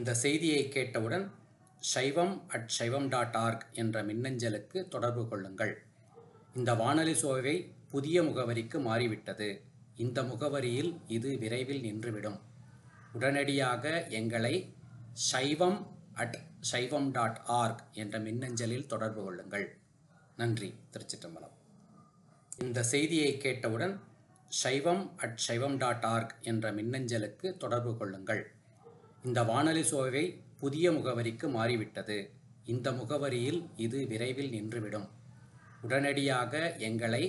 இந்த செய்தியை கேட்டவுடன் saivam@saivam.org என்ற மின்னஞ்சலுக்கு தொடர்பு கொள்ளுங்கள். இந்த வானொலி சோவை புதிய முகவரிக்கு மாறிவிட்டது. இந்த முகவரியில் இது விரைவில் நின்றுவிடும். உடனடியாக எங்களை saivam@saivam.org என்ற மின்னஞ்சலில் தொடர்பு கொள்ளுங்கள். நன்றி. திருச்சிற்றம்பலம். இந்த செய்தியை கேட்டவுடன் saivam@saivam.org என்ற மின்னஞ்சலுக்கு தொடர்பு கொள்ளுங்கள். இந்த வானொலி சோவை புதிய முகவரிக்கு மாறிவிட்டது. இந்த முகவரியில் இது விரைவில் நின்றுவிடும். உடனடியாக எங்களை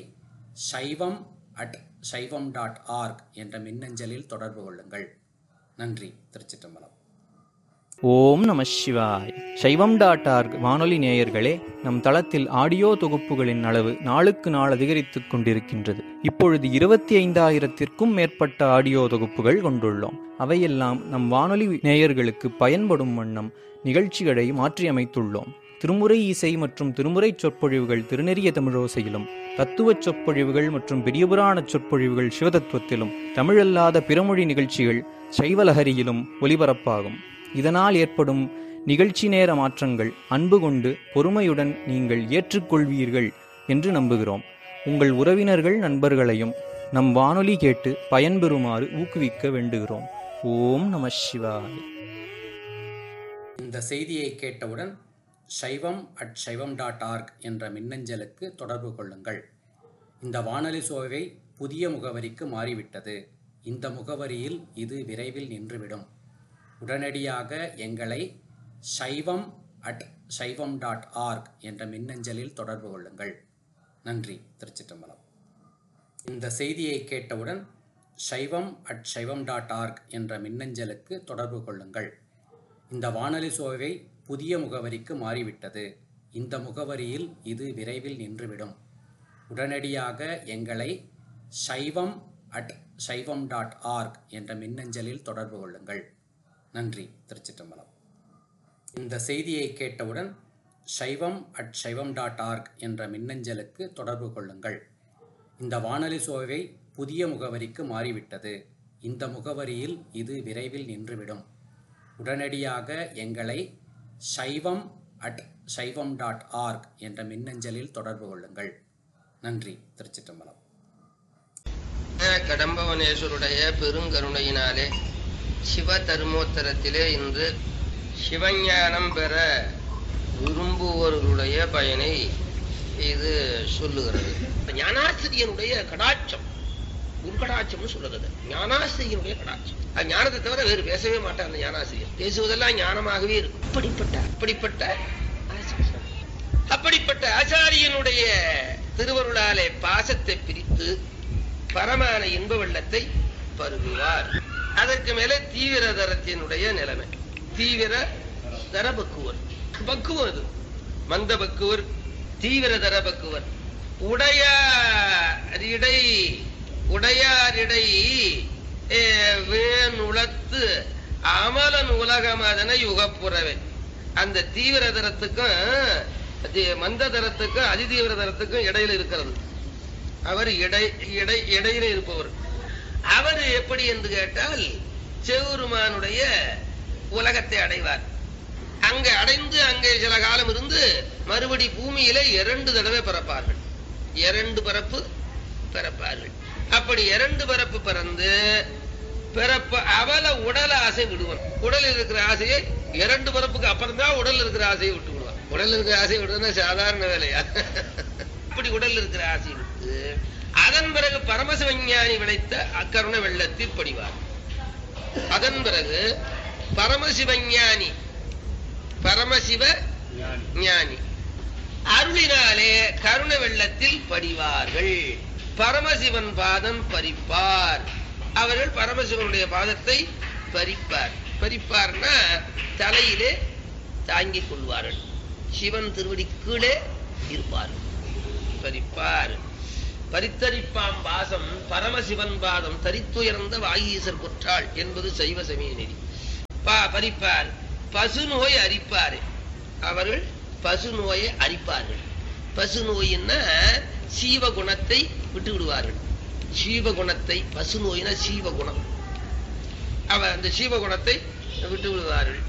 saivam@saivam.org என்ற மின்னஞ்சலில் தொடர்பு கொள்ளுங்கள். நன்றி. திருச்சிற்றம்பலம். ஓம் நம சிவாய். சைவம்.org வானொலி நேயர்களே, நம் தளத்தில் ஆடியோ தொகுப்புகளின் அளவு நாளுக்கு நாள் அதிகரித்துக் கொண்டிருக்கின்றது. இப்பொழுது 25,000-க்கும் மேற்பட்ட ஆடியோ தொகுப்புகள் கொண்டுள்ளோம். அவையெல்லாம் நம் வானொலி நேயர்களுக்கு பயன்படும் வண்ணம் நிகழ்ச்சிகளை மாற்றியமைத்துள்ளோம். திருமுறை இசை மற்றும் திருமுறை சொற்பொழிவுகள் திருநெறிய தமிழோசையிலும், தத்துவச் சொற்பொழிவுகள் மற்றும் பெரியபுராண சொற்பொழிவுகள் சிவதத்துவத்திலும், தமிழல்லாத பிறமொழி நிகழ்ச்சிகள் சைவலஹரியிலும் ஒலிபரப்பாகும். இதனால் ஏற்படும் நிகழ்ச்சி நேர மாற்றங்கள் அன்பு கொண்டு பொறுமையுடன் நீங்கள் ஏற்றுக்கொள்வீர்கள் என்று நம்புகிறோம். உங்கள் உறவினர்கள் நண்பர்களையும் நம் வானொலி கேட்டு பயன்பெறுமாறு ஊக்குவிக்க வேண்டுகிறோம். ஓம் நம சிவாய. இந்த செய்தியை கேட்டவுடன் saivam@saivam.org என்ற மின்னஞ்சலுக்கு தொடர்பு கொள்ளுங்கள். இந்த வானொலி சோவை புதிய முகவரிக்கு மாறிவிட்டது. இந்த முகவரியில் இது விரைவில் நின்றுவிடும். உடனடியாக எங்களை saivam@saivam.org என்ற மின்னஞ்சலில் தொடர்பு கொள்ளுங்கள். நன்றி. திருச்சிற்றம்பலம். இந்த செய்தியை கேட்டவுடன் saivam@saivam.org என்ற மின்னஞ்சலுக்கு தொடர்பு கொள்ளுங்கள். இந்த வானொலி சோவை புதிய முகவரிக்கு மாறிவிட்டது. இந்த முகவரியில் இது விரைவில் நின்றுவிடும். உடனடியாக எங்களை saivam@saivam.org என்ற மின்னஞ்சலில் தொடர்பு கொள்ளுங்கள். நன்றி. திருச்சிற்றம்பலம். இந்த செய்தியை கேட்டவுடன் saivam@saivam.org என்ற மின்னஞ்சலுக்கு தொடர்பு கொள்ளுங்கள். இந்த வானொலி சோவை புதிய முகவரிக்கு மாறிவிட்டது. இந்த முகவரியில் இது விரைவில் நின்றுவிடும். உடனடியாக எங்களை saivam@saivam.org என்ற மின்னஞ்சலில் தொடர்பு கொள்ளுங்கள். நன்றி. திருச்சிற்றம்பலம். கடம்பவனேஸ்வருடைய பெருங்கருணையினாலே சிவ தர்மோத்தரத்திலே இன்று சிவஞானம் பெற விரும்புவோர்களுடைய பயனை இது சொல்லுகிறது. ஞானாசிரியனுடைய கடாட்சம், குருகடாட்சம்னு சொல்லுறது. ஞானாசிரியனுடைய கடாட்சம். அது ஞானத்தை தவிர வேறு பேசவே மாட்டார் அந்த ஞானாசிரியர். பேசுவதெல்லாம் ஞானமாகவே இருக்கும். அப்படிப்பட்ட ஆச்சாரியனுடைய திருவருளாலே பாசத்தை பிரித்து பரமான இன்ப வெள்ளத்தை பருகுவார். அதற்கு மேல தீவிர தரத்தினுடைய நிலைமை. தீவிர தர பக்குவர், பக்குவம் அது மந்த பக்குவர், தீவிர தர பக்குவர். உடையாரிடை வேணுளத்து அமலன் உலகம் அதனை யுகப்புறவே. அந்த தீவிர தரத்துக்கும் மந்த தரத்துக்கும் அதிதீவிர தரத்துக்கும் இடையில இருக்கிறது. அவர் இடையில இருப்பவர். அவர் எப்படி என்று கேட்டால் சிவபெருமானுடைய உலகத்தை அடைவார். அங்க அடைந்து அங்கே சில காலம் இருந்து மறுபடி பூமியில 2 தடவை பிறப்பார்கள். 2 பிறப்பு பிறப்பார்கள். அப்படி 2 பிறப்பு பிறந்து பிறப்பு அவல உடல் ஆசை விடுவான். உடல் இருக்கிற ஆசையை 2 பிறப்புக்கு அப்புறம் தான் உடல் இருக்கிற ஆசையை விட்டு விடுவான். உடல் இருக்கிற ஆசையை விடுறதுன்னா சாதாரண வேலையா? இப்படி உடல் இருக்கிற ஆசையை விட்டு அதன் பிறகு பரமசிவஞானி விளைத்த அக்கருண வெள்ளத்தில் படிவார். அதன் பிறகு பரமசிவஞானி பரமசிவ ஞானி அருளினாலே கருண வெள்ளத்தில் படிவார்கள். பரமசிவன் பாதம் பறிப்பார். அவர்கள் பரமசிவனுடைய பாதத்தை பறிப்பார்னா தலையிலே தாங்கிக் கொள்வார்கள். சிவன் திருவடி கீழே இருப்பார்கள். பறிப்பார். பரித்தரிப்பாம் பாசம் பரமசிவன் பாதம் தரித்துயர்ந்த வாகீசர் கொற்றாள் என்பது சைவ சமய நெறி. பறிப்பார். பசு நோய் அரிப்பாரு. அவர்கள் பசு நோயை அரிப்பார்கள். பசு நோயின்னா சீவகுணத்தை விட்டு விடுவார்கள். சீவகுணத்தை, பசு நோயினா சீவகுணம், அவர் அந்த சீவகுணத்தை விட்டு விடுவார்கள்.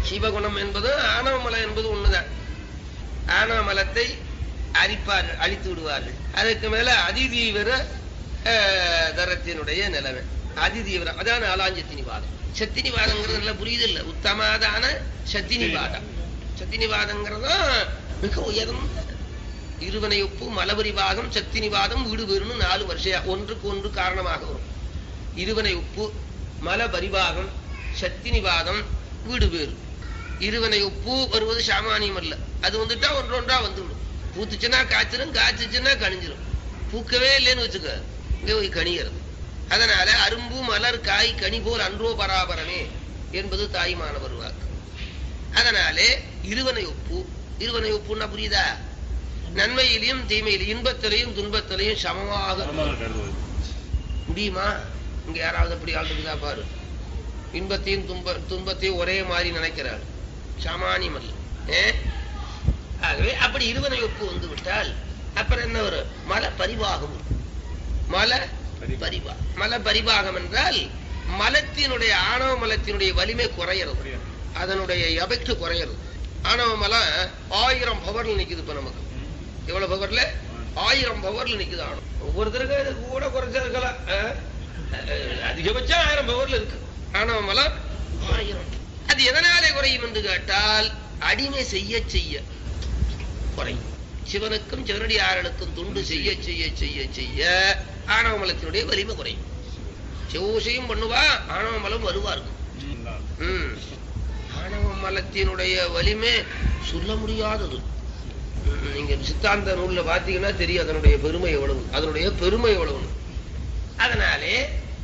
சிவகுணம் என்பது ஆணவ மலம் என்பது ஒண்ணுதான். ஆணவ மலத்தை அழிப்பார்கள், அழித்து விடுவார்கள். அதுக்கு மேல அதிதீவிர தரத்தினுடைய நிலைமை. அதிதீவிரம் அதான் நாலாஞ்சத்தினிவாதம். சத்தினிவாதங்கிறது நல்லா புரியுது இல்ல? உத்தமாதான சத்தினிவாதம். சத்தினிவாதங்கிறதும் மிக உயர்ந்த இருவனை ஒப்பு மலபரிவாகம் சத்தினிவாதம் வீடு வேறுன்னு 4 வருஷம் ஒன்றுக்கு ஒன்று காரணமாக வரும். இருவனை உப்பு மலபரிவாகம் சத்தினிவாதம் வீடு வேறு. இருவனை உப்பு வருவது சாமானியம் அல்ல. அது வந்துட்டா ஒன்றொன்றா வந்துவிடும். பூத்துச்சுன்னா காய்ச்சிடும், காய்ச்சிச்சுன்னா கணிஞ்சிடும். பூக்கவே இல்லைன்னு வச்சுக்க, இங்க போய் கணிகிறது. அதனால அரும்பு மலர் காய் கனி போல் அன்றோ பராபரமே என்பது தாய்மானவர் வாக்கு. அதனாலே இருவனை ஒப்பு. இருவனை ஒப்புன்னா புரியுதா? நன்மையிலையும் தீமையிலையும் இன்பத்திலையும் துன்பத்திலையும் சமமாக முடியுமா? இங்க யாராவது அப்படி ஆள் இருக்குதா பாரு. இன்பத்தையும் துன்பத்தையும் ஒரே மாதிரி நினைக்கிறாள். சாமானியம் அல்ல. ஆகவே அப்படி இருவனை ஒப்பு வந்து விட்டால் அப்புறம் என்ன வரும்? மல பரிவாகம். மல பரிவாகம் என்றால் மலத்தினுடைய ஆணவ மலத்தினுடைய வலிமை குறையிறது, அதனுடைய எபெக்ட் குறையிறது. ஆணவ மலம் 1000 பவர்ல நிக்குது. இப்ப நமக்கு எவ்வளவு பவர்ல? 1000 பவர்ல நிக்குது ஆணவம். ஒவ்வொருத்தருக்கு கூட குறைச்சா இருக்கலாம், அதிகபட்சம் 1000 பவர்ல இருக்கு ஆணவ மலம். 1000. அது எதனாலே குறையும் என்று கேட்டால் அடிமை செய்ய செய்ய குறையும். சிவனுக்கும் சிவனடியார்களுக்கும் துண்டு செய்ய செய்ய செய்ய செய்ய ஆணவ மலத்தினுடைய வலிமை குறையும். செவ்வாயும் பண்ணுவா, ஆணவ மலம் வருவா இருக்கும். ஆணவ மலத்தினுடைய வலிமை சொல்ல முடியாதது. நீங்க சித்தாந்த நூல்ல பாத்தீங்கன்னா தெரியும் அதனுடைய பெருமை எவ்வளவு, அதனுடைய பெருமை எவ்வளவு. அதனாலே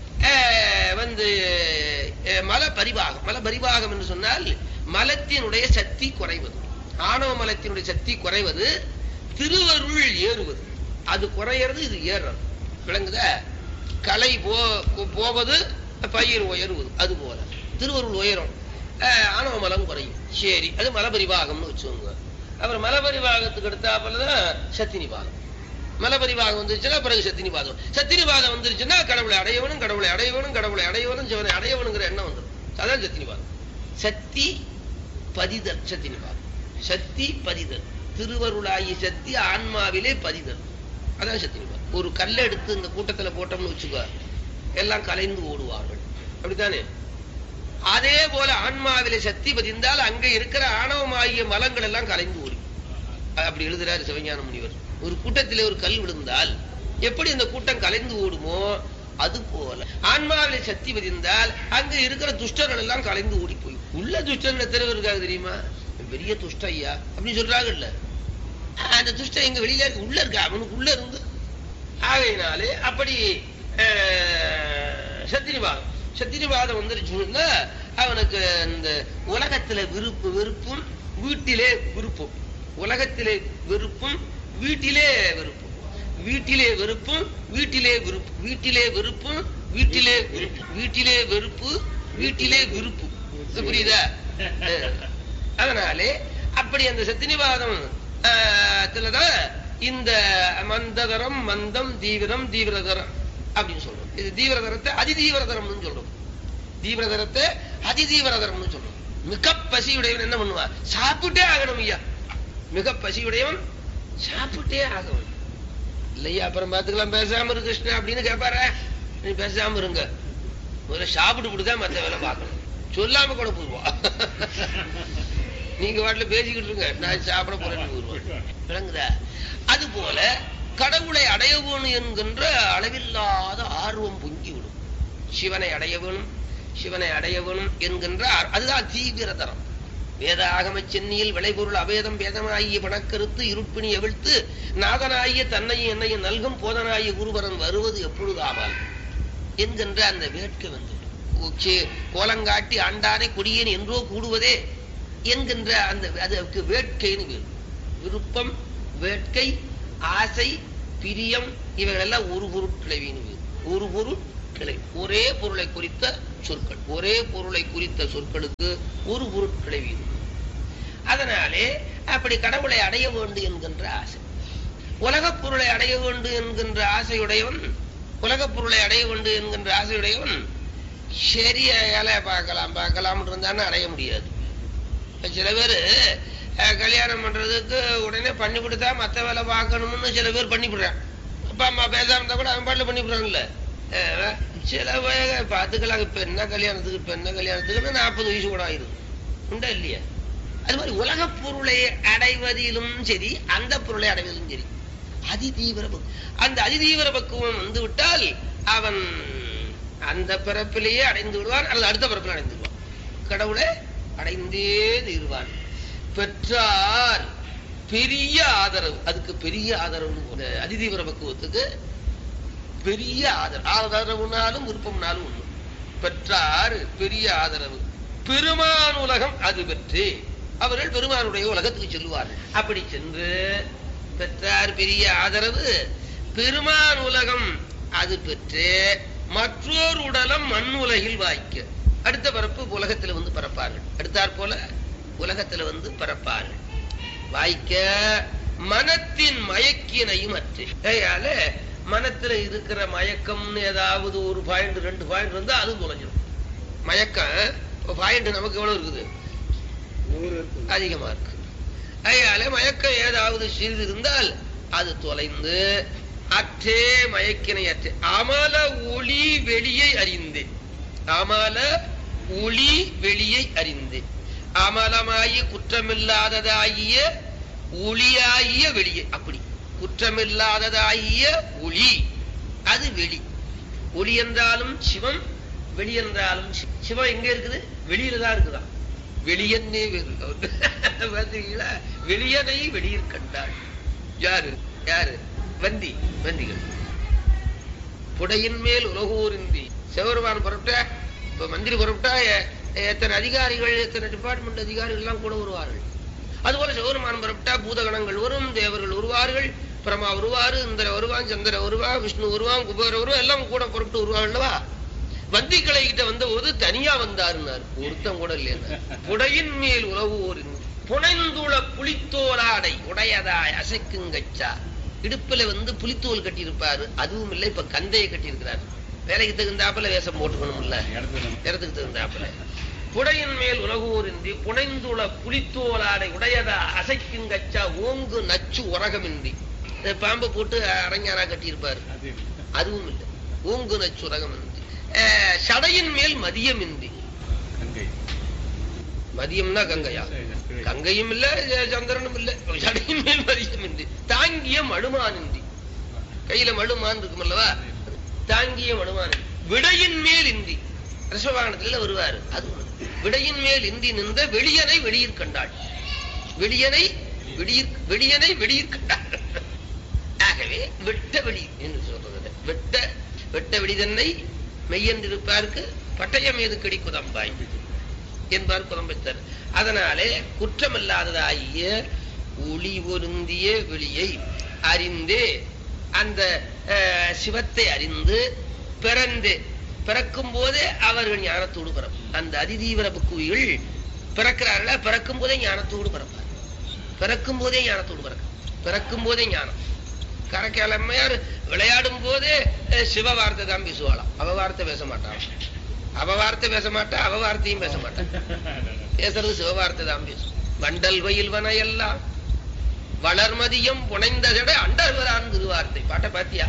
மல பரிவாகம் என்று சொன்னால் மலத்தினுடைய சக்தி குறைவது, ஆணவ மலத்தினுடைய சக்தி குறைவது, திருவருள் ஏறுவது. அது குறையிறது, இது ஏறுறது. விளங்குதா? கலை போவது, பயிர் உயருவது. அது போல திருவருள் உயரும், ஆணவ மலம் குறையும். சரி, அது மலபரிவாகம்னு வச்சுக்கோங்க. அப்புறம் மலபரிவாகத்துக்கு அடுத்தாப்புலதான் சத்தினிவாதம். மலபரிவாகம் வந்துருச்சுன்னா பிறகு சத்தினிவாதம். சத்தினிவாதம் வந்துருச்சுன்னா கடவுளை அடையவனும் கடவுளை அடையவனும் கடவுளை அடையவனும் சிவனை அடையவனுங்கிற எண்ணம் வந்துடும். அதான் சத்தினிவாதம். சக்தி பதிதல் சத்தினிவாதம். சக்தி பதிதல், திருவருளாகி சக்தி ஆன்மாவிலே பதிதல், அதான் சத்தினிவாதம். ஒரு கல்லை எடுத்து இந்த கூட்டத்துல போட்டோம்னு வச்சுக்கோ, எல்லாம் கலைந்து ஓடுவார்கள். அப்படித்தானே? அதே போல ஆன்மாவிலே சக்தி பதிந்தால் அங்க இருக்கிற ஆணவமாகிய மலங்கள் எல்லாம் கலைந்து ஓடி. அப்படி எழுதுறாரு சிவஞான முனிவர். ஒரு கூட்டத்திலே ஒரு கல் விழுந்தால் எப்படி அந்த கூட்டம் கலைந்து ஓடுமோ அது போல ஆன்மாவிலே சக்தி பதிந்தால் அங்க இருக்கிற துஷ்டர்கள் எல்லாம் கலைந்து ஓடி போய். உள்ள துஷ்டர்கள் எத்தனை பேர் இருக்காங்க தெரியுமா? பெரிய துஷ்ட ஐயா அப்படின்னு சொல்றாங்கல்ல, அந்த துஷ்டம் எங்க வெளியில இருக்கு, உள்ள இருக்கா, அவனுக்கு உள்ள இருந்து. ஆகையினாலே அப்படி சத்திரிவாதம் வந்துருச்சுன்னா அவனுக்கு இந்த உலகத்துல வெறுப்பும் வீட்டிலே விருப்பம், உலகத்திலே வெறுப்பும் வீட்டிலே வெறுப்பும், வீட்டிலே வெறுப்பும் வீட்டிலே விருப்பு, வீட்டிலே வெறுப்பும் வீட்டிலே விருப்பு, வீட்டிலே வெறுப்பு வீட்டிலே விருப்பு. புரியுதா? அதனாலே அப்படி அந்த சத்தினிவாதம் தான் இந்த மந்ததரம், மந்தம், தீவிரம், தீவிரதரம் அப்படின்னு சொல்றோம். இது தீவிரதரத்தை அதிதீவிரதரம்னு சொல்றோம். தீவிரதரத்தை அதிதீவிரதரம்னு சொல்றோம். மிக பசியுடையவன் என்ன பண்ணுவான்? சாப்பிட்டே ஆகணும் ஐயா. மிக பசியுடையவன் சாப்பிட்டே ஆகணும் இல்லையா? அப்புறம் பாத்துக்கலாம், பேசாம இரு கிருஷ்ணா அப்படின்னு கேட்பாரு. நீ பேசாம இருங்க, முதல்ல சாப்பிட்டு விட்டுதான் மத்த வேலை பார்க்கணும். சொல்லாம கூட போடுவா. நீங்க வாட்டில பேசிக்கிட்டு இருங்க, நான் சாப்பிட போறேன்னு போடுவேன். விளங்குதா? அது போல கடவுளை அடைய வேணும் என்கின்ற அளவில்லாத ஆர்வம் பொங்கிவிடும். சிவனை அடைய வேணும், சிவனை அடைய வேணும் என்கின்ற அதுதான் தீவிரதரம். வேத ஆகம சென்னியில் விளைபொருள் அபேதம் பேதமாகிய பணக்கருத்து இருப்பினி எவிழ்த்து நாதனாகிய தன்னையும் என்னையும் நல்கும் போதனாகிய குருவரன் வருவது எப்பொழுதாமல் என்கின்ற அந்த வேட்கை வந்து கோலங்காட்டி ஆண்டானை கொடியேன் என்றோ கூடுவதே என்கின்ற அந்த அதுக்கு வேட்கைன்னு பேர். விருப்பம், வேட்கை, ஆசை, பிரியம் இவைகள் எல்லாம் ஒரு பொருட்கிளைவின்னு பேர். ஒரு பொருட்கிளை, ஒரே பொருளை குறித்த சொற்கள், ஒரே பொருளை குறித்த சொற்களுக்கு ஒரு பொருட்கிளைவி. அதனாலே அப்படி கடவுளை அடைய வேண்டும் என்கின்ற ஆசை, உலகப் பொருளை அடைய வேண்டும் என்கின்ற ஆசையுடையவன், உலகப் பொருளை அடைய வேண்டும் என்கின்ற ஆசையுடையவன் சரிய பார்க்கலாம் இருந்தான்னு அடைய முடியாது. சில பேர் கல்யாணம் பண்றதுக்கு உடனே பண்ணிவிடுதா மத்த வேலை பார்க்கணும்னு சில பேர் பண்ணிவிடுறான். அப்பா அம்மா பேசாம இருந்தா கூட அவன் பாட்டுல பண்ணிவிடுறான்ல. சில பாத்துக்கலாம். இப்ப என்ன கல்யாணத்துக்குன்னு 40 வயசு கூட ஆயிரும். உண்டா இல்லையா? அது மாதிரி உலக பொருளை அடைவதிலும் சரி, அந்த பொருளை அடைவதிலும் சரி அதிதீவிர அந்த அதிதீவிர பக்குவம் வந்து விட்டால் அவன் அந்த பிறப்பிலேயே அடைந்து விடுவான், அல்லது அடுத்த பிறப்பில் அடைந்து விடுவான். கடவுளை அடைந்தே தீர்வான். பெற்றார் பெரிய ஆதரவு. அதுக்கு பெரிய ஆதரவு, அதிதீவிர பக்குவத்துக்கு பெரிய ஆதரவுனாலும் விருப்பம்னாலும் ஒண்ணு. பெற்றார் பெரிய ஆதரவு. பெருமான் உலகம் அது பெற்று அவர்கள் பெருமானுடைய உலகத்துக்கு செல்வார்கள். அப்படி சென்று பெற்றார் பெரிய ஆதரவு பெருமான் உலகம் அது பெற்று மற்றொரு உடலம் மண் உலகில் வாய்க்க அடுத்த பரப்பு உலகத்தில் வந்து பரப்பார்கள். அடுத்தாற் போல உலகத்தில் வந்து பரப்பார்கள். வாய்க்க மனத்தின் மயக்கினையும் அற்று. கையால மனத்துல இருக்கிற மயக்கம்னு ஏதாவது ஒரு பாயிண்ட் 2 பாயிண்ட் இருந்தா அது தொலைஞ்சிடும். மயக்கம் பாயிண்ட் நமக்கு எவ்வளவு இருக்குது? அதிகமா இருக்கு. கையால மயக்கம் ஏதாவது சிறிது இருந்தால் அது தொலைந்து அற்றே மயக்கினை அற்றே அமல ஒளி வெளியை அறிந்து. அமல ஒளி வெளியை அறிந்து. அமலமாகிய குற்றமில்லாததாகிய ஒளியாகிய வெளியே. அப்படி குற்றமில்லாததாகிய ஒளி அது வெளி. ஒளி என்றாலும் சிவம், வெளி என்றாலும் சிவம். எங்க இருக்குது? வெளியில தான் இருக்குதான். வெளியன்னே பார்த்தீங்களா? வெளியனை வெளியில் கண்டாள். யாரு யாரு? வந்திகள். புடையின் மேல் உலகூரின்றி சிவபெருமான் புறப்பட்ட, இப்ப மந்திரி புறப்பட்டா எத்தனை அதிகாரிகள், எத்தனை டிபார்ட்மெண்ட் அதிகாரிகள் எல்லாம் கூட வருவார்கள். அதுபோல சிவபெருமான் புறப்பட்டா பூதகணங்கள் வரும், தேவர்கள் வருவார்கள், பிரமா வருவாரு, இந்திர வருவான், சந்திர வருவா, விஷ்ணு வருவான், குபேர வருவான், எல்லாம் கூட புறப்பட்டு வருவாங்கல்லவா. வந்திகளை கிட்ட வந்த போது தனியா வந்தாருன்னாரு, ஒருத்தம் கூட இல்லையா. புடையின் மேல் உலகூரின் புனைந்துள புலித்தோலாடை உடையதாய் அசைக்குங்கச்சா. இடுப்புல வந்து புலித்தோல் கட்டி இருப்பாரு. அதுவும் இல்லை, இப்ப கந்தையை கட்டி இருக்கிறாரு. வேலைக்கு தகுந்தாப்புல வேஷம் போட்டுக்கணும் இல்ல, இடத்துக்கு தகுந்தாப்புல. புடையின் மேல் உலகூரின்றி புனைந்துள புலித்தோலாடை உடையதா அசைக்குங்கச்சா ஓங்கு நச்சு உரகமின்றி. பாம்பை போட்டு அரஞ்சாரா கட்டி இருப்பாரு. அதுவும் இல்லை, ஓங்கு நச்சு உரகமின்றி. சடையின் மேல் மதியமின்றி. மதியம்னா கங்கையா? கங்கையும் இல்ல, சந்திரனும் இல்ல. சடையின் மேல் மதியமின்றி. தாங்கிய மழுமானின்றி. கையில மழுமான் இருக்கும் அல்லவா, தாங்கிய மழுமான். விடையின் மேல் இன்றி. ரிஷபவாகனத்துல வருவாரு. அது விடையின் மேல் இன்றி நின்ற வெளியனை வெளியிற் கண்டாள். வெளியனை வெளியிற் கண்டாள். ஆகவே வெட்ட வெளி என்று சொல்றது. வெட்ட வெளி தன்னை மெய்யென்றிருப்பாருக்கு பட்டயம் மீது கிடைக்குதம்பாய் என்பார் புலம்பெற்றார். அதனாலே குற்றமில்லாததாகிய ஒளி பொருந்திய வெளியை அறிந்து, அந்த சிவத்தை அறிந்து பிறக்கும் போதே அவர்கள் ஞானத்தோடு பிறப்பார். அந்த அதிதீவிர புக்குவிகள் பிறக்கிறார்களா, பிறக்கும் போதே ஞானத்தோடு பிறப்பார். பிறக்கும் போதே ஞானத்தோடு பிறக்கும் போதே ஞானம். கரக்கிழமையார் விளையாடும் போதே சிவ வார்த்தை தான் பேசுவாளாம், அவ வார்த்தை பேச மாட்டான். அவ வார்த்தை பேச மாட்டா, அவ வார்த்தையும் பேச மாட்டான். பேசுறது சிவவார்த்தை தான் பேசும். வண்டல் வயல்வன எல்லாம் வளர்மதியம் புனைந்ததட அண்டர்வரான் திருவார்த்தை. பாட்ட பாத்தியா?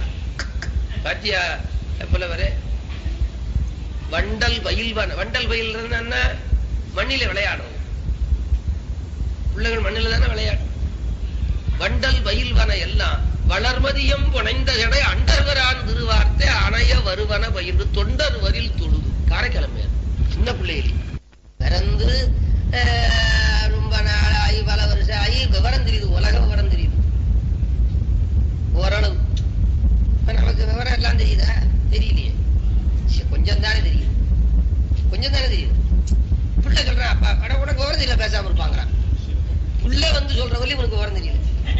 எப்பல வர வண்டல் வயல்வன. வண்டல் வயல் என்ன? மண்ணில விளையாடும் பிள்ளைகள், மண்ணில தானே விளையாடும். வண்டல் வயல்வன எல்லாம் வளர்மதியம் புனைந்ததட அண்டர்வரான் திருவார்த்தை அணைய வருவன பயின்று தொண்டர் வரில் தொழுது. காரைக்கிழமை சின்ன பிள்ளைகள் பிறந்து ரொம்ப நாளாகி பல வருஷம் ஆகி விவரம் தெரியுது, உலக விவரம் தெரியுது ஓரளவு. நமக்கு விவரம் எல்லாம் தெரியுதா? தெரியலையே, கொஞ்சம் தானே தெரியுது. புள்ள சொல்றான், அப்பா அட உனக்கு விவரம் தெரியல, பேசாம இருப்பாங்கிறான். புள்ள வந்து சொல்ற வரையும் உனக்கு விவரம் தெரியல.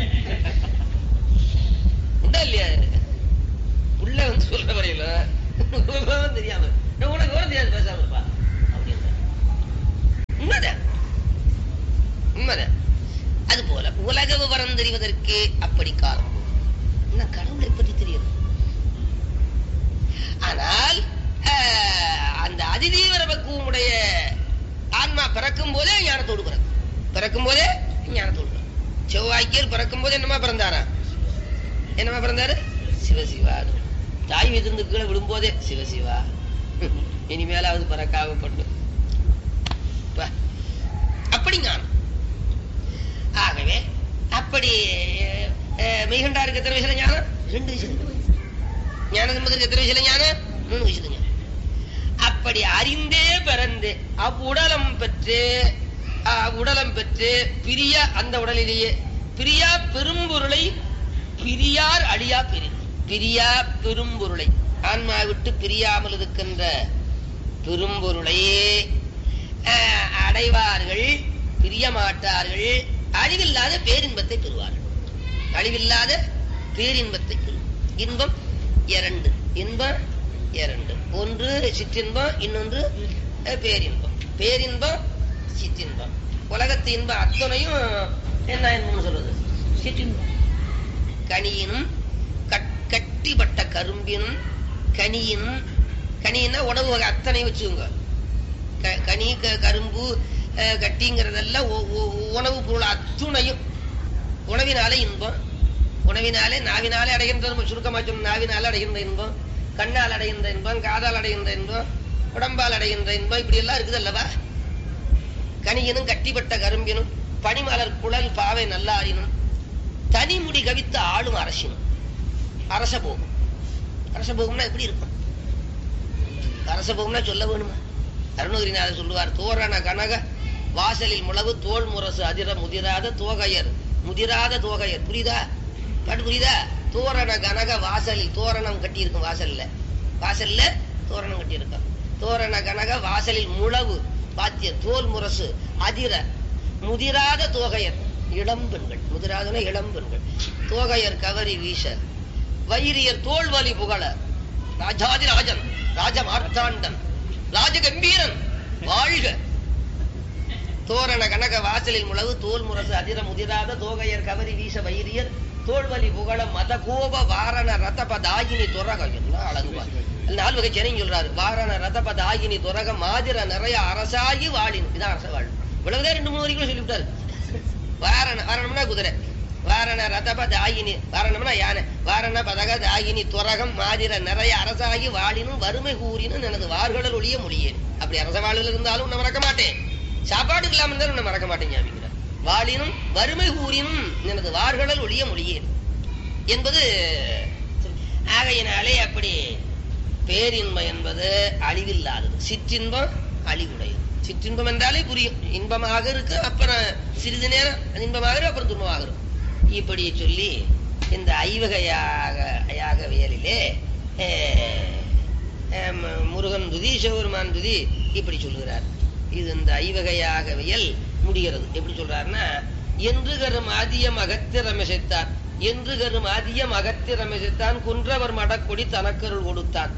உண்டா இல்லையா? புள்ள வந்து சொல்ற வரையில விவரம் தெரியாம உனக்கு விவரம் தெரியாது, பேசாம இருப்பா அப்படின்ற உண்மைதான். அது போல உலக விவரம் தெரிவதற்கு அப்படி காரணம். கடவுளை பற்றி தெரியுது. ஆனால் அந்த அதிதீவிர பக்குவமுடைய ஆன்மா பிறக்கும் போதே ஞானத்தோடு பிறக்கும். பிறக்கும் போதே ஞானத்தோடு. செவ்வாய்க்கியர் பிறக்கும் போது என்னமா பிறந்தாரா? என்னமா பிறந்தாரு? சிவசிவா. தாய் வீட்டிலிருந்து கீழே விடும்போதே சிவசிவா, இனிமேலாவது பிறக்காகப்பட்டு அப்படி ஞானம். ஆகவே அப்படி மெய்கண்டாருக்கு எத்தனை வயசுல ஞானம்? 2 வயசுல. ஞானசம்பந்தருக்கு எத்தனை வயசுல ஞானம்? 3 வயசுல ஞானம். அப்படி அறிந்தே பிறந்து அவ்வுடலம் பெற்று பிரியா, அந்த உடலிலேயே பிரியா பெரும்பொருளை பிரியார் அழியா பிரியா பெரும்பொருளை, ஆன்மா விட்டு பிரியாமல் இருக்கின்ற பெரும்பொருளையே அடைவார்கள், பிரிய மாட்டார்கள். அழிவில்லாத பேரின்பத்தை பெறுவார்கள். அழிவில்லாத பேரின்பத்தை பெறுவார். இன்பம் 2. இன்பம் 2. ஒன்று சிற்றின்பம், இன்னொன்று பேரின்பம். பேரின்பம் சிற்றின்பம். உலகத்து இன்பம் அத்தனையும் என்ன இன்பம்னு சொல்றது? சிற்றின்பம். கனியினும் கட்டிப்பட்ட கரும்பினும் கனியினும், கனின்னா உணவு வகை அத்தனை வச்சுக்கோங்க. கனி கரும்பு கட்டிங்கிறதெல்லாம் உணவு பொருள் அத்துணையும். உணவினாலே இன்பம், உணவினாலே நாவினாலே அடைகின்ற, சுருக்கமா சொன்ன நாவினால அடைகின்ற இன்பம், கண்ணால் அடைகின்ற இன்பம், காதால் அடைகின்ற இன்பம், உடம்பால் அடைகின்ற இன்பம், இப்படி எல்லாம் இருக்குது அல்லவா? கனியினும் கட்டிப்பட்ட கரும்பினும் பனிமலர் குழல் பாவை நல்லாரினும் தனிமுடி கவித்து ஆளும் அரசினும். அரசபோகம். அரசபோகம்னா எப்படி இருக்கும்? அரசபோகம்னா சொல்ல வேணுமா? அருணகிரிநாதர் சொல்லுவார், தோரண கனக வாசலில் முளவு தோல் முரசு அதிர முதிராத தோகையர், முதிராத தோகையர். புரியுதா? பாட்டு புரியுதா? தோரண கனக வாசலில், தோரணம் கட்டி இருக்கும் வாசல்ல, வாசல்ல தோரணம் கட்டி இருக்கும். தோரண கனக வாசலில் முளவு பாத்திய தோல் முரசு அதிர முதிராத தோகையர், இளம் பெண்கள். முதிராதன இளம் பெண்கள். தோகையர் கவரி வீச வைரியர் தோல்வலி புகழ ராஜாதி ராஜன் ராஜ மார்த்தாண்டன் ராஜகம்பீரன் வாழ்க. தோரண கனக வாசலில் முளவு தோல் முரசு அதிர முதிராத தோகையர் கவரி வீச வைரியர் தோல்வலி புகழ மத கோப வாரண ரதபதாகினி துரக. எல்லாம் அழகுவா. 4 வகை ஜனம் சொல்றாரு. வாரண ரதபதாகினி துரக மாதிர நிறைய அரசாகி வாழின். இதான் அரச வாழ். இவ்வளவுதான் 2-3 வரைக்கும் சொல்லிவிட்டாரு. வாரண, வாரணம்னா குதிரை, வாரண ரதபதாகினி, வாரணம்னா யானை, வாரண பதக தாகினி துரகம் மாதிர நிறைய அரசாகி வாழினும் வறுமை கூறினும் எனது வார்கடல் ஒளிய மொழியேன். அப்படி அரச வாழ்வில் இருந்தாலும் நான் மறக்க மாட்டேன், சாப்பாடு இல்லாம இருந்தாலும் நான் மறக்க மாட்டேன். ஞாபகம் வாழினும் வறுமை கூறினும் எனது வார்கடல் ஒளிய மொழியேன் என்பது. ஆகையினாலே அப்படி பேரின்பம் என்பது அழிவில்லாதது, சிற்றின்பம் அழிவுடையது. சிற்றின்பம் என்றாலே புரியும். இன்பமாக இருக்கு, அப்புறம் சிறிது நேரம் இன்பமாக இருக்கும், அப்புறம் துன்பமாக இருக்கும். இப்படி சொல்லி இந்த ஐவகையாகவியலிலே முருகன் துதி, சிவபெருமான் துதி இப்படி சொல்லுகிறார். இது இந்த ஐவகையாகவியல் முடிகிறது. எப்படி சொல்றாருன்னா, என்று கரும் ஆதியம் அகத்திரமிசைத்தான், என்று கரும் ஆதியம் அகத்திரமிசைத்தான் குன்றவர் மடக்கொடி தனக்கருள் கொடுத்தான்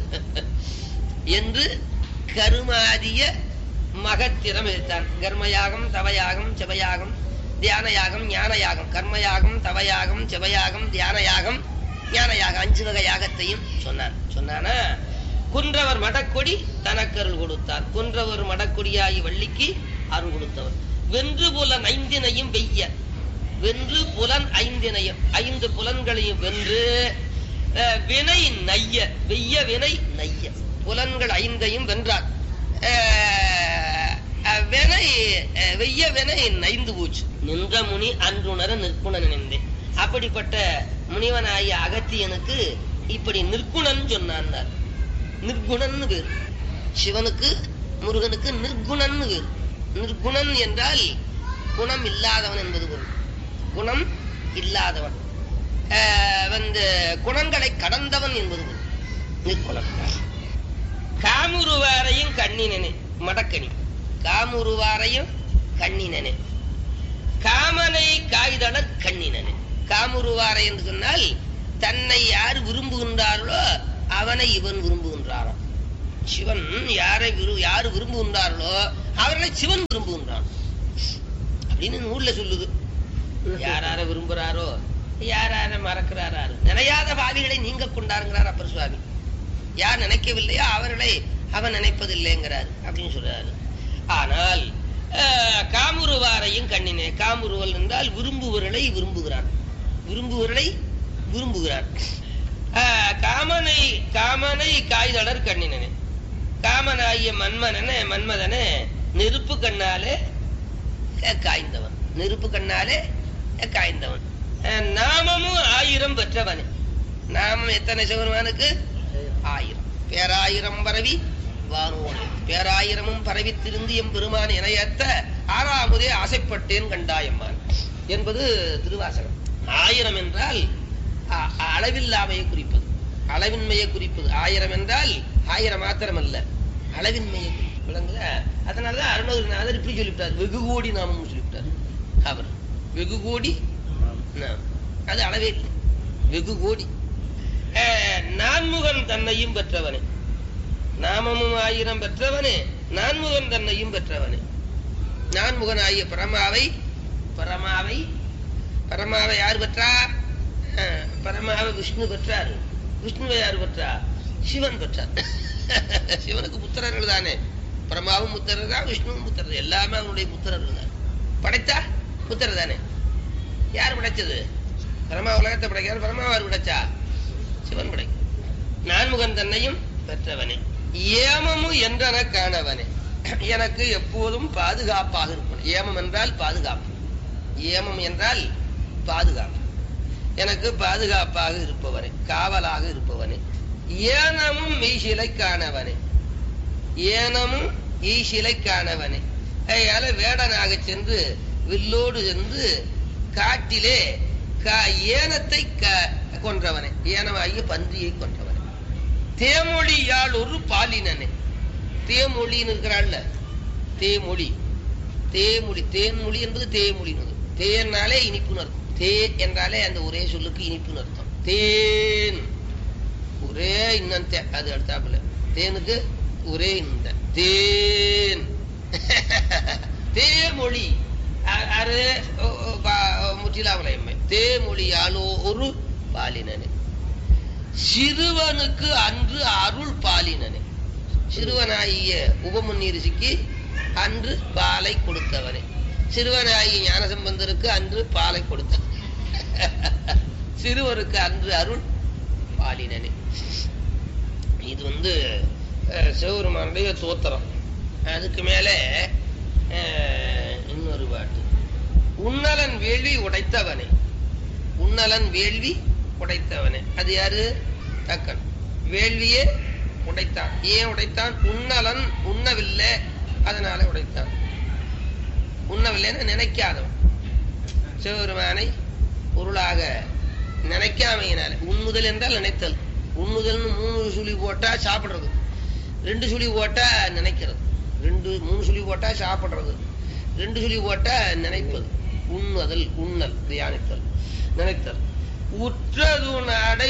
என்று கருமாதிய மகத்திரம் இழுத்தான். கர்மயாகம், தவயாகம், செவயாகம், தியானயாகம், ஞானயாகம். கர்மயாகம், தவயாகம், செவயாகம், தியானயாகம், ஞானயாகம் 5 வகை யாகத்தையும் சொன்னானா. குன்றவர் மடக்கொடி தனக்கருள் கொடுத்தார். குன்றவர் மடக்கொடியாகி வள்ளிக்கு அருள் கொடுத்தவர். வென்று புலன் 5 வெய்ய, வென்று புலன் 5 5 புலன்களையும் வென்று வினை நைய, வெய்ய வினை நைய, புலன்கள் 5 வென்றார். வினை வெய்ய வினை நைந்து போச்சு. நின்ற முனி அன்றுணர நிற்குணன் நினைந்தேன். அப்படிப்பட்ட முனிவனாகிய அகத்தியனுக்கு இப்படி நிற்குணன் சொன்னான். நிர்குணன் பேர் சிவனுக்கு, முருகனுக்கு நிர்குணன் பேர். நிர்குணன் என்றால் குணம் இல்லாதவன் என்பது பொருள். குணம் இல்லாதவன், குணங்களை கடந்தவன் என்பது பொருள் நிர்குணன். காமுருவாரையும் கண்ணினனே, மடக்கணி. காமுருவாரையும் கண்ணினனே, காமனை காய்தள கண்ணினனே. காமுருவாரை என்று சொன்னால் தன்னை யார் விரும்புகின்றார்களோ அவனை இவன் விரும்புகின்றானோ. சிவன் யாரு விரும்புகின்றார்களோ அவர்களை சிவன் விரும்புகின்றான் அப்படின்னு நூல்ல சொல்லுது. யார விரும்புறாரோ, யார மறக்கிறாரோ, நினையாத பாவிகளை நீங்க கொண்டாருங்கிறார் அப்பர் சுவாமி. யார் நினைக்கவில்லையோ அவர்களை அவன் நினைப்பதில்லைங்கிறார் அப்படின்னு சொல்றாரு. ஆனால் காமுரு காமுறுவாரையும் கண்ணினே. காமுறுவல் என்றால் விரும்புவர்களை விரும்புகிறார், விரும்புவர்களை விரும்புகிறார். காமனை காமனை காய்தடர் கண்ணினே. காமனாகிய மன்மதனே நெருப்பு கண்ணாலே காய்ந்தவன், நெருப்பு கண்ணாலே காய்ந்தவன். நாமமும் 1000 பெற்றவனே. நாமம் எத்தனை சிவருமானுக்கு? 1000. பேராயிரம் பரவி வானோனே, பேராயிரமும் பரவி திருந்து எம் பெருமான் இணையத்த ஆறாமுதே ஆசைப்பட்டேன் கண்டாயம்மான் என்பது திருவாசகம். 1000 என்றால் அளவில்லாமையை குறிப்பது, அளவின்மையை குறிப்பது. 1000 என்றால் 1000 மாத்திரமல்ல, அளவின்மையை குறிப்பது. விளங்குதா? அதனாலதான் அருணகிரிநாதர் இப்படி சொல்லிவிட்டார், வெகு கோடி நாமம் சொல்லிவிட்டார். அவர் வெகு கோடி நாமம், அது அளவே இல்லை, வெகு கோடி. நான்முகன் தன்னையும் பெற்றவனே. நாமமும் 1000 பெற்றவனே, நான்முகன் தன்னையும் பெற்றவனே. நான்முகன் ஆகிய பரமாவை பரமாவை பரமாவை யார் பெற்றார்? பரமாவை விஷ்ணு பெற்றார். விஷ்ணுவை யார் பெற்றார்? சிவன் பெற்றார். சிவனுக்கு புத்திரர்கள் தானே. பரமாவும் புத்திரர் தான், விஷ்ணுவும் புத்திரர், எல்லாமே அவனுடைய புத்திரர்கள் தான். படைத்தா புத்திரர் தானே. யார் படைச்சது? பரமா உலகத்தை படைக்கிறார். பரமாவார் படைச்சா? சிவன் படைக்க. நான்முகன் தன்னையும் பெற்றவனே. ஏமமும் என்றன காணவனே, எனக்கு எப்போதும் பாதுகாப்பாக இருப்பவன். ஏமம் என்றால் பாதுகாப்பு, ஏமம் என்றால் பாதுகாப்பு. எனக்கு பாதுகாப்பாக இருப்பவனே, காவலாக இருப்பவனே. ஏனமும் மெய்சிலை காணவனே, ஏனமும் ஈசிலை காணவனே. அதனால வேடனாக சென்று வில்லோடு சென்று காட்டிலே ஏனத்தை கொன்றவனே, ஏனமாகிய பன்றியை கொன்றவனே. தேமொழியால் ஒரு பாலினனே. தேமொழின்னு இருக்கிறாள்ல, தேமொழி, தேமொழி, தேன்மொழி என்பது தேமொழி. தேன்னாலே இனிப்புன்னு அர்த்தம். தே என்றாலே அந்த ஒரே சொல்லுக்கு இனிப்புன்னு அர்த்தம். தேன் ஒரே இன்னும் அது அடுத்தாப்புல, தேனுக்கு ஒரே இந்த தேன். தேமொழி அது முற்றிலாமலையம்மை. தேமொழியாலோ ஒரு பாலினனே. சிறுவனுக்கு அன்று அருள் பாலினனே. சிறுவனாகிய உபமுன்னி ரிஷிக்கு அன்று பாலை கொடுத்தவனே. சிறுவனாகிய ஞானசம்பந்தருக்கு அன்று பாலை கொடுத்தவன். சிறுவருக்கு அன்று அருள் பாலினனே. இது சிவபெருமானுடைய தோத்திரம். அதுக்கு மேல இன்னொரு பாட்டு. உன்னலன் வேள்வி உடைத்தவனே. உன்னலன் வேள்வி உடைத்தவனே. அது யாரு? தக்கன். வேள்வியே உடைத்தான். ஏன் உடைத்தான்? உன்னலன் உண்ணவில்லை, அதனால உடைத்தான். உண்ணவில்லைன்னு நினைக்காதவன். சிவபெருமானை பொருளாக நினைக்காமையினால. உண்ணுதல் என்றால் நினைத்தல். உண்ணுதல்னு 3 சுழி போட்டா சாப்பிடுறது, 2 சுழி போட்டா நினைக்கிறது, 3 சுழி போட்டா சாப்பிடுறது, 2 சுழி போட்டா நினைப்பது. உண்ணுதல், உண்ணல், தியானித்தல், நினைத்தல். உற்றதுன் அடை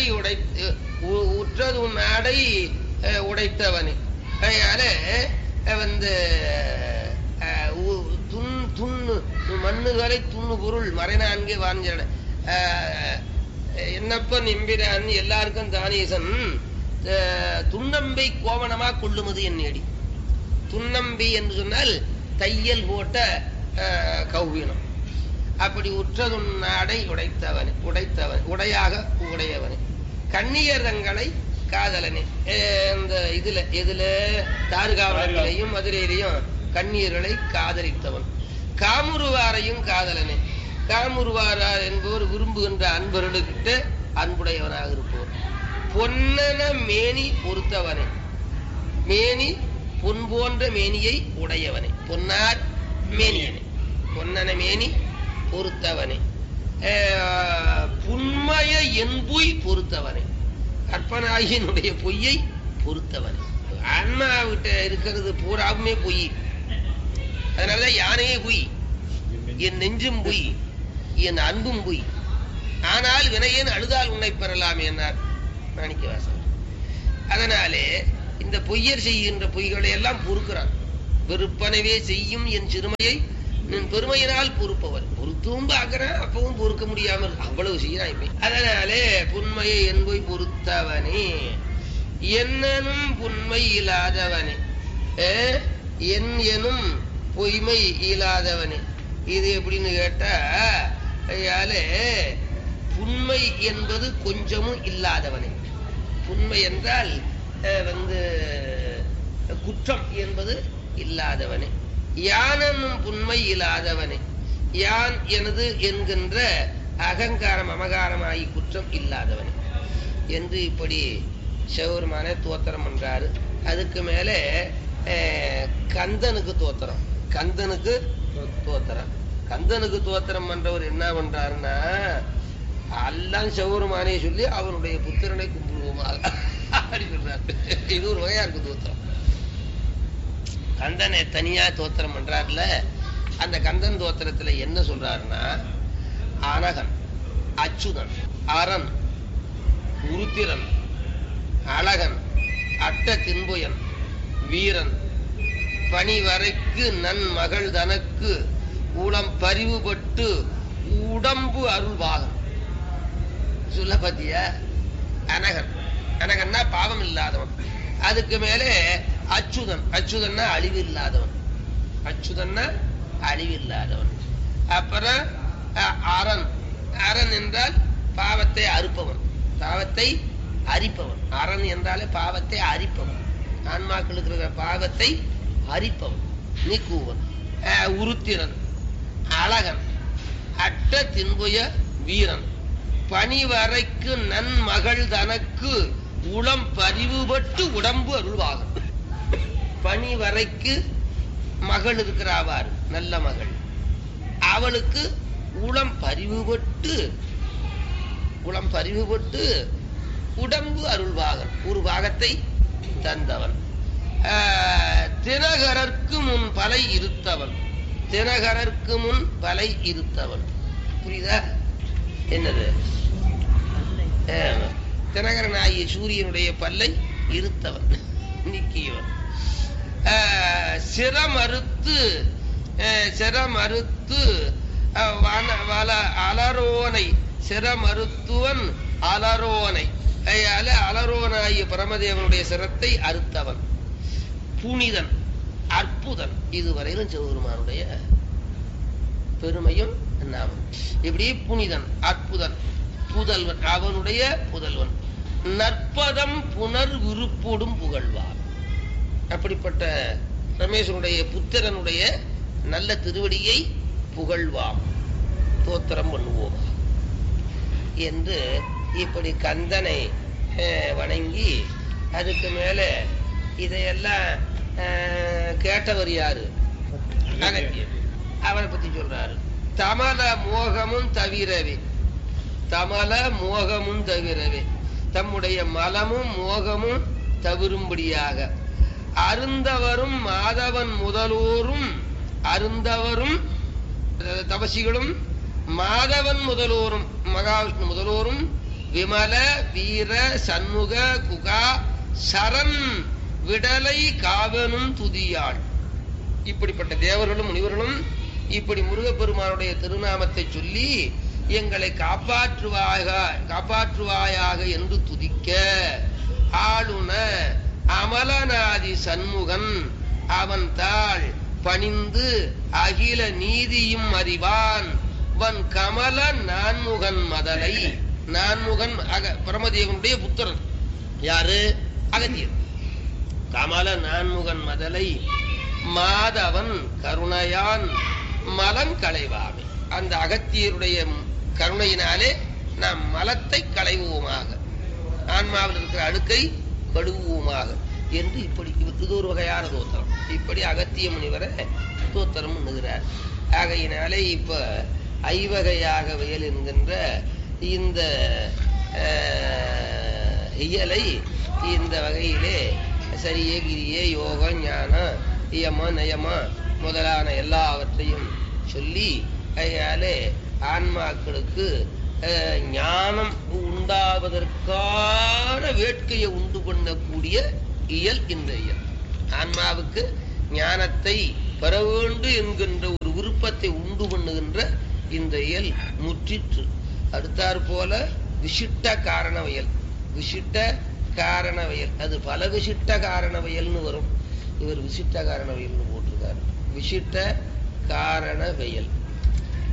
உடைத்தவனே. அதனால துண்ணு மண்ணுகளை துண்ணு பொருள் மறைநான்கே வாஞ்சன. என்னப்பன் எம்பிரான் எல்லாருக்கும் தானீசன். துண்ணம்பை கோவணமா கொள்ளுமது என்னடி. துண்ணம்பை என்று சொன்னால் தையல் போட்ட கௌவீனம். அப்படி உற்றதுன்னாடை உடைத்தவனே, உடையாக உடையவனே. கண்ணியர் தங்களை காதலனே. இந்த இதுல தாருகாவலத்திலையும் மதுரையிலையும் கண்ணியர்களை காதலித்தவன். காமுறுவாரையும் காதலனே. காமுறுவாரார் என்பவர் விரும்புகின்ற அன்பர்களுக்கிட்ட அன்புடையவனாக இருப்பவர். பொன்னன மேனி பொறுத்தவனே. மேனி பொன் போன்ற மேனியை உடையவனே. பொன்னார் மேனியனே. பொன்னன மேனி பொறுத்தவனே. புன்மய என்புய் பொறுத்தவனே. கற்பனாயினுடைய பொய்யை பொறுத்தவனே. ஆன்மாவிட்ட இருக்கிறது பூராவுமே பொய். அதனாலதான் யானையே பொய், என் நெஞ்சும் பொய், என் அன்பும் பொய். ஆனால் வினையேன் அழுதால் உன்னை பெறலாமே என்றார் மாணிக்கவாசகர். அதனாலே இந்த பொய்யர் செய்கின்ற பொய்களை எல்லாம் பொறுக்கிறான். வெறுப்பனவே செய்யும் என் சிறுமையை நின் பெருமையினால் பொறுப்பவர். பொறுத்தும் பார்க்கிறேன், அப்பவும் பொறுக்க முடியாமல் அவ்வளவு செய்யறான். அதனாலே புன்மையை என்போய் பொறுத்தவனே. என்னனும் புன்மை இல்லாதவனே. என் எனும் பொய்மை இல்லாதவனே. இது எப்படின்னு கேட்டா, புண்மை என்பது கொஞ்சமும் இல்லாதவனே. புண்மை என்றால் குற்றம் என்பது இல்லாதவனே. யானும் புண்மை இல்லாதவனே. யான் எனது என்கின்ற அகங்காரம் அமகாரமாகி குற்றம் இல்லாதவனே என்று இப்படி சிவபெருமான தோத்திரம் பண்றாரு. அதுக்கு மேலே கந்தனுக்கு தோத்திரம். கந்தனுக்கு தோத்திரம் பண்றவர் என்ன பண்றாருன்னா, எல்லாம் சிவபெருமானே சொல்லி அவனுடைய புத்திரனை கும்பிடுவோமாக அப்படி சொல்றாரு. இது ஒரு வகையா இருக்கு தோத்திரம். கந்தனை தனியா தோத்திரம் பண்றாருல, அந்த கந்தன் தோத்திரத்துல என்ன சொல்றாருன்னா, அனகன், அச்சுதன், அரண், உருத்திரன், அழகன், அட்ட தின்புயன், வீரன், பணிவரைக்கு நன் மகள் தனக்கு உளம் பரிவுபட்டு உடம்பு அருள்வாகம். சொல்ல பாத்திய? அனகன், அனகன்னா பாவம் இல்லாதவன். அதுக்கு மேலே அச்சுதன், அச்சுதன்னா அழிவு இல்லாதவன். அச்சுதன்னா அழிவு இல்லாதவன். அப்புறம் அரண், அரண் என்றால் பாவத்தை அறுப்பவன், பாவத்தை அரிப்பவன். அரண் என்றாலே பாவத்தை அரிப்பவன், ஆன்மாக்களுக்கு இருக்கிற பாவத்தை அரிப்பவன், நீக்குவன். உருத்திரன், அழகன், அட்ட தின்புய வீரன், பணிவரைக்கு நன் மகள் தனக்கு உளம் பரிவுபட்டு உடம்பு அருள்வாகும். பணிவரைக்கு மகள் இருக்கிறாவார், நல்ல மகள். அவளுக்கு உளம் பரிவுபட்டு உடம்பு அருள்வாகன், ஒரு பாகத்தை தந்தவன். தினகரற்கு முன் பலை இருத்தவன், தினகரற்கு முன் பலை இருத்தவன். புரியுதா? என்னது? தினகரனாகிய சூரியனுடைய பல்லை இருத்தவன், நீக்கியவன். சிரமறுத்து அலரோனை, சிரமறுத்துவன் அலரோனை, அலரோனாகிய பரமதேவனுடைய சிரத்தை அறுத்தவன். புனிதன், அற்புதன். இதுவரையிலும் சிவபெருமானுடைய பெருமையும் நாமம். இப்படி புனிதன், அற்புதன், புதல்வன், அவனுடைய புதல்வன். நற்பதம் புனர் விருப்போடும் புகழ்வார். அப்படிப்பட்ட ரமேசனுடைய புத்திரனுடைய நல்ல திருவடியை புகழ்வாம், தோத்திரம் பண்ணுவோம் என்று இப்படி கந்தனை வணங்கி, அதுக்கு மேல இதையெல்லாம் கேட்டவர் யாரு? அகத்தியர். அவனை பத்தி சொல்றாரு. தமல மோகமும் தவிரவே, தமல மோகமும் தவிரவே, தம்முடைய மலமும் மோகமும் தவிரும்படியாக அருந்தவரும் மாதவன் முதலோரும், அருந்தவரும் தபசிகளும் மாதவன் முதலோரும், மகாவிஷ்ணு முதலோரும், விமல வீர சண்முக குகா சரண் விடலை காவனும் துதியாள். இப்படிப்பட்ட தேவர்களும் முனிவர்களும் இப்படி முருகப்பெருமானுடைய திருநாமத்தை சொல்லி எங்களை காப்பாற்றுவாயாக என்று துதிக்க, ஆளுன அமலநாதி சண்முகன் அவன் தாள் பணிந்து அகில நீதியும் அறிவான் வன் கமல நான்முகன் மதலை. நான்முகன் பரமதேவனுடைய புத்திரன் யாரு? அகத்தியர். கமல நான்முகன் மதலை மாதவன் கருணையான் மலம் களைவாமே. அந்த அகத்தியருடைய கருணையினாலே நாம் மலத்தை களைவோமாக, ஆன்மாவில் இருக்கிற அழுக்கை கழுவுவோமாக என்று இப்படி இது ஒரு வகையான தோத்திரம். இப்படி அகத்திய முனிவரை தோத்திரம் பண்ணுகிறார். ஆகையினாலே இப்ப ஐவகையாக வயல் என்கின்ற இந்த இயலை இந்த வகையிலே சரியே கிரியே யோகம் ஞானம் இயம நயம முதலான எல்லாவற்றையும் சொல்லி, அதனாலே ஆன்மாக்களுக்கு ஞானம் உண்டாவதற்கான வேட்கையை உண்டு பண்ணக்கூடிய இயல் இந்த இயல். ஆன்மாவுக்கு ஞானத்தை பெற வேண்டும் என்கின்ற ஒரு விருப்பத்தை உண்டு பண்ணுகின்ற இந்த இயல் முற்றிற்று. அடுத்தாற் போல விசிட்ட காரணவயல், விசிட்ட காரணவயல், அது பல விசிட்ட காரணவயல்னு வரும். இவர் விசிட்ட காரணவயல்னு போட்டிருக்காரு. விசிட்ட காரணவயல்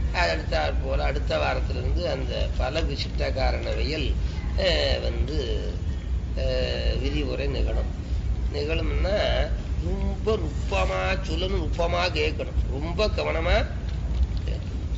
அடுத்தாற் போல அடுத்த வாரத்திலிருந்து அந்த பல விசிஷ்ட காரணவியல் வந்து விதிமுறை நிகழும்னா ரொம்ப நுட்பமா சொல்லணும், நுட்பமா கேட்கணும், ரொம்ப கவனமா கேட்கணும்.